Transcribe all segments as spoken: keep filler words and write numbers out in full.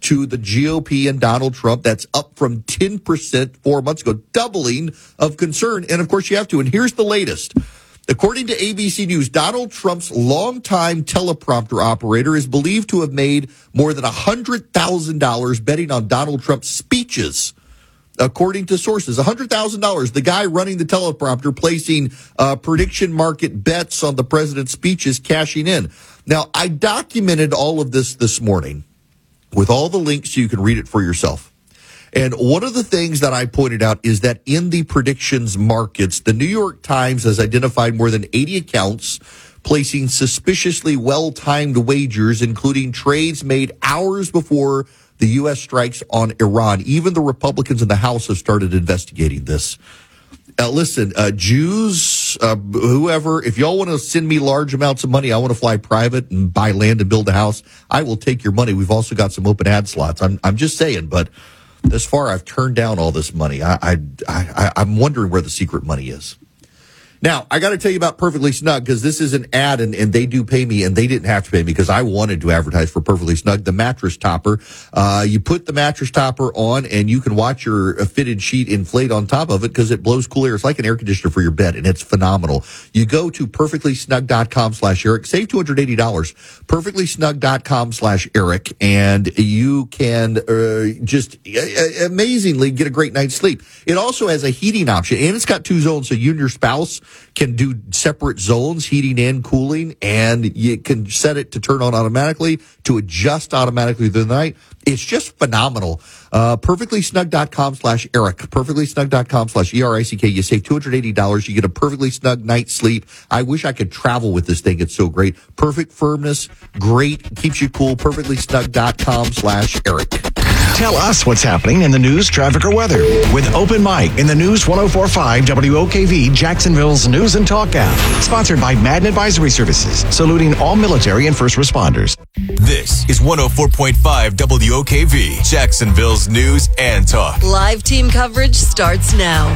to the G O P and Donald Trump. That's up from ten percent four months ago, doubling of concern. And of course you have to. And here's the latest. According to A B C News, Donald Trump's longtime teleprompter operator is believed to have made more than one hundred thousand dollars betting on Donald Trump's speeches. According to sources, one hundred thousand dollars. The guy running the teleprompter placing uh, prediction market bets on the president's speeches cashing in. Now, I documented all of this this morning with all the links so you can read it for yourself. And one of the things that I pointed out is that in the predictions markets, the New York Times has identified more than eighty accounts placing suspiciously well-timed wagers, including trades made hours before the U S strikes on Iran. Even the Republicans in the House have started investigating this. Uh, listen, uh, Jews, uh, whoever, if y'all want to send me large amounts of money, I want to fly private and buy land and build a house, I will take your money. We've also got some open ad slots. I'm, I'm just saying, but this far I've turned down all this money. I, I, I, I'm wondering where the secret money is. Now, I got to tell you about Perfectly Snug because this is an ad and, and they do pay me and they didn't have to pay me because I wanted to advertise for Perfectly Snug, the mattress topper. Uh, you put the mattress topper on and you can watch your fitted sheet inflate on top of it because it blows cool air. It's like an air conditioner for your bed and it's phenomenal. You go to perfectlysnug.com slash Eric, save two hundred eighty dollars, perfectlysnug.com slash Eric, and you can uh, just uh, amazingly get a great night's sleep. It also has a heating option and it's got two zones so you and your spouse can do separate zones, heating and cooling, and you can set it to turn on automatically, to adjust automatically through the night. It's just phenomenal. Uh, perfectlysnug.com slash Eric, perfectlysnug.com slash E R I C K. You save two hundred eighty dollars. You get a perfectly snug night's sleep. I wish I could travel with this thing. It's so great. Perfect firmness, great, keeps you cool. perfectlysnug.com slash Eric. Tell us what's happening in the news, traffic, or weather with Open Mic in the News one oh four point five W O K V, Jacksonville's News and Talk app. Sponsored by Madden Advisory Services, saluting all military and first responders. This is one oh four point five W O K V, Jacksonville's News and Talk. Live team coverage starts now.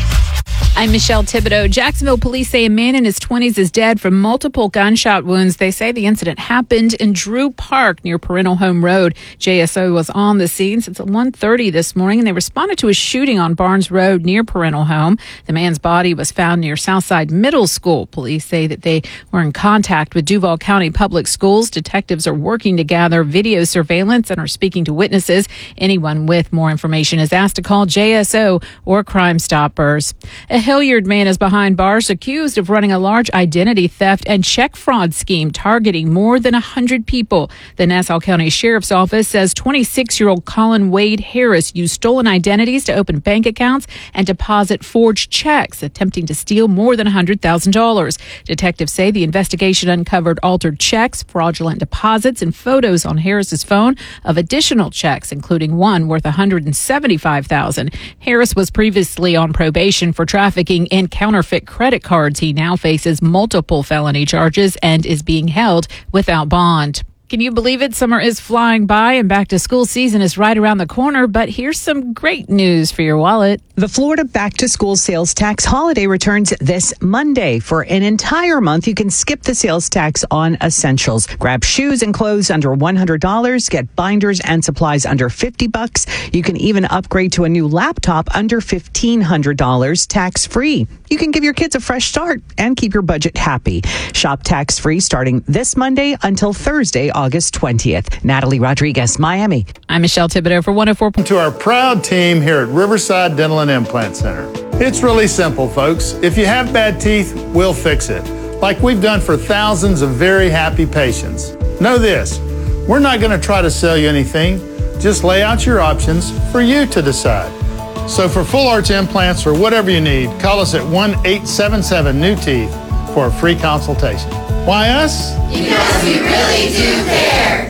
I'm Michelle Thibodeau. Jacksonville police say a man in his twenties is dead from multiple gunshot wounds. They say the incident happened in Drew Park near Parental Home Road. J S O was on the scene since one thirty this morning, and they responded to a shooting on Barnes Road near Parental Home. The man's body was found near Southside Middle School. Police say that they were in contact with Duval County Public Schools. Detectives are working to gather video surveillance and are speaking to witnesses. Anyone with more information is asked to call J S O or Crime Stoppers. A Hilliard man is behind bars accused of running a large identity theft and check fraud scheme targeting more than one hundred people. The Nassau County Sheriff's Office says twenty-six-year-old Colin Wade Harris used stolen identities to open bank accounts and deposit forged checks, attempting to steal more than one hundred thousand dollars. Detectives say the investigation uncovered altered checks, fraudulent deposits, and photos on Harris's phone of additional checks, including one worth one hundred seventy-five thousand dollars. Harris was previously on probation for trafficking in counterfeit credit cards. He now faces multiple felony charges and is being held without bond. Can you believe it? Summer is flying by and back to school season is right around the corner, but here's some great news for your wallet. The Florida Back to School Sales Tax holiday returns this Monday. For an entire month, you can skip the sales tax on essentials. Grab shoes and clothes under one hundred dollars, get binders and supplies under fifty bucks. You can even upgrade to a new laptop under fifteen hundred dollars tax-free. You can give your kids a fresh start and keep your budget happy. Shop tax-free starting this Monday until Thursday, August twentieth. Natalie Rodriguez, Miami. I'm Michelle Thibodeau for one oh four. To our proud team here at Riverside Dental and Implant Center. It's really simple, folks. If you have bad teeth, we'll fix it, like we've done for thousands of very happy patients. Know this, we're not going to try to sell you anything. Just lay out your options for you to decide. So for full arch implants or whatever you need, call us at one eight seven seven new teeth for a free consultation. Why us? Because we really do care.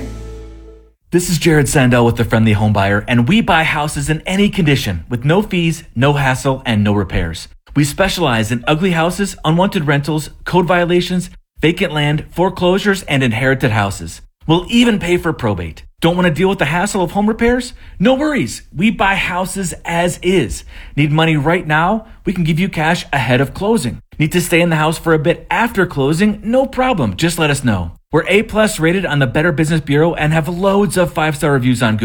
This is Jared Sandell with The Friendly Home Buyer, and we buy houses in any condition with no fees, no hassle, and no repairs. We specialize in ugly houses, unwanted rentals, code violations, vacant land, foreclosures, and inherited houses. We'll even pay for probate. Don't want to deal with the hassle of home repairs? No worries. We buy houses as is. Need money right now? We can give you cash ahead of closing. Need to stay in the house for a bit after closing? No problem. Just let us know. We're A plus rated on the Better Business Bureau and have loads of five-star reviews on Google.